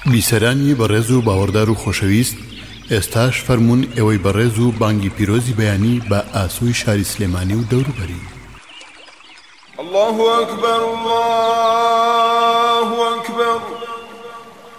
بیسەرانی بەڕێز و باوەڕدار و خۆشەویست، ئێستاش فەرموون ئێوەی بەڕێز و بانگی پیرۆزی بەیانی بە ئاسووی شاری سلێمانی و دەوروبەری. الله أكبر الله